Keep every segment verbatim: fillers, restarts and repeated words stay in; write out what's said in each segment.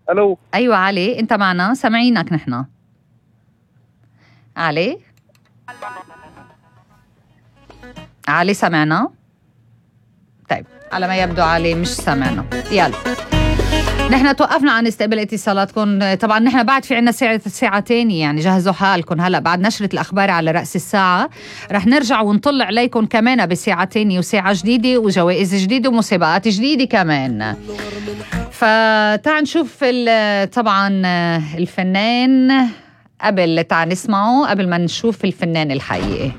الو. ايوه علي، انت معنا، سامعينك نحن. علي علي سمعنا؟ طيب على ما يبدو علي مش سمعنا. يلا نحن توقفنا عن استقبال اتصالاتكم. طبعا نحن بعد في عنا ساعة ساعة تانية، يعني جهزوا حالكم. هلأ بعد نشرة الأخبار على رأس الساعة رح نرجع ونطلع عليكم كمان بساعة تانية وساعة جديدة وجوائز جديدة ومسابقات جديدة كمان. فتعال نشوف طبعا الفنان قبل، تعال نسمعه قبل ما نشوف الفنان الحقيقي.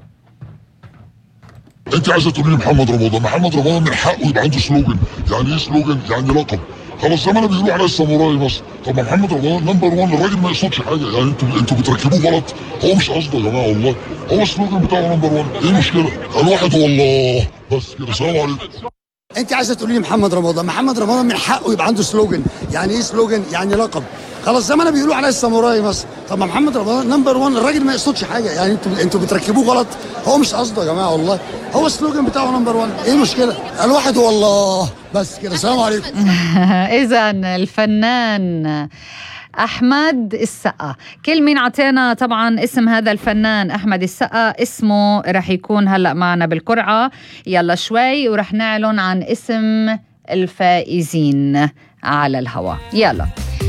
انت عايزه تقولي لي محمد رمضان؟ محمد رمضان من حقه يبقى عنده سلوجن. يعني ايه سلوجن؟ يعني لقب. خلاص زمان بيقولوا على الساموراي مصر. طب محمد رمضان نمبر واحد، الراجل ما يقصدش حاجه، يعني انتوا انتوا بتركبوه غلط، هو مش قصده يا جماعه والله، هو السلوجن بتاعه نمبر واحد. ايه المشكله؟ الواحد هو الله. بس كده، سلام عليكم. انت عايزه تقولي لي محمد رمضان؟ محمد رمضان من حقه يبقى عنده سلوجن. يعني ايه سلوجن؟ يعني لقب. خلاص زمان بيقولوا على الساموراي مصر. طب محمد رمضان نمبر واحد، الراجل ما يقصدش حاجه، يعني انتوا انتوا بتركبوه غلط، هو مش قصده يا جماعه والله، هو السلوجن بتاعه نمبر واحد. ايه المشكله؟ الواحد هو الله. بس كده، سلام عليكم. اذا الفنان أحمد السقا، كل مين عطينا طبعا اسم هذا الفنان أحمد السقا، اسمه رح يكون هلأ معنا بالقرعة. يلا شوي ورح نعلن عن اسم الفائزين على الهواء. يلا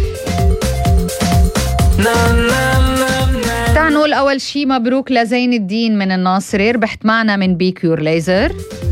تعال نقول أول شي مبروك لزين الدين من الناصري، ربحت معنا من بيكيور ليزر.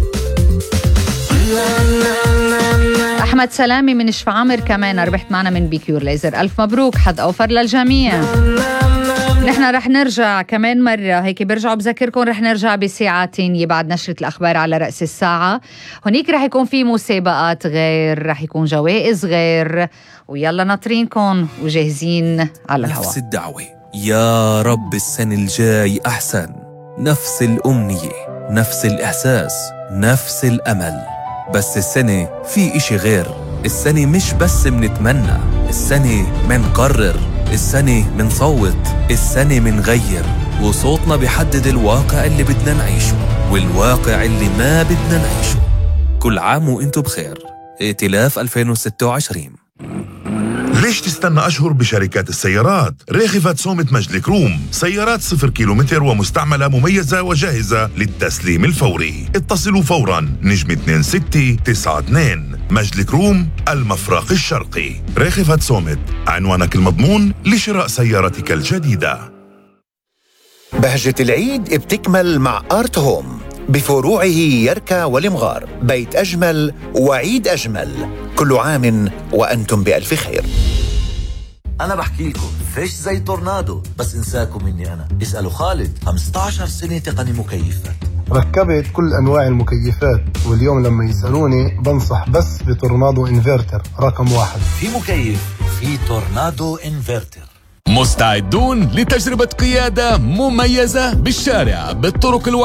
أحمد سلامي من شفعامر كمان ربحت معنا من بيكيور ليزر. ألف مبروك، حد أوفر للجميع. نحن رح نرجع كمان مرة هيك، برجع بذكركم رح نرجع بساعة تانية بعد نشرة الأخبار على رأس الساعة. هناك رح يكون في مسابقات غير، رح يكون جوائز غير، ويلا ناطرينكم وجاهزين على الهواء. نفس الدعوة، يا رب السنة الجاي أحسن، نفس الأمنية، نفس الإحساس، نفس الأمل. بس السنة في إشي غير، السنة مش بس منتمنى، السنة منقرر، السنة منصوت، السنة منغير، وصوتنا بيحدد الواقع اللي بدنا نعيشه والواقع اللي ما بدنا نعيشه. كل عام وانتو بخير. ائتلاف ألفين وستة وعشرين. ليش تستنى أشهر بشركات السيارات؟ ريخفة سومة مجد كروم، سيارات صفر كيلومتر ومستعملة مميزة وجاهزة للتسليم الفوري. اتصلوا فوراً نجم اثنين ستة تسعة اثنين. مجد كروم، المفرق الشرقي. ريخفة سومة، عنوانك المضمون لشراء سيارتك الجديدة. بهجة العيد بتكمل مع آرت هوم بفروعه يركا والمغار. بيت أجمل وعيد أجمل، كل عام وأنتم بألف خير. أنا بحكي لكم فيش زي تورنادو، بس انساكم مني أنا، اسألوا خالد، خمسة عشر سنة تقني مكيفات، ركبت كل أنواع المكيفات، واليوم لما يسألوني بنصح بس بتورنادو انفرتر رقم واحد. في مكيف في تورنادو انفرتر. مستعدون لتجربة قيادة مميزة بالشارع بالطرق الوحيدة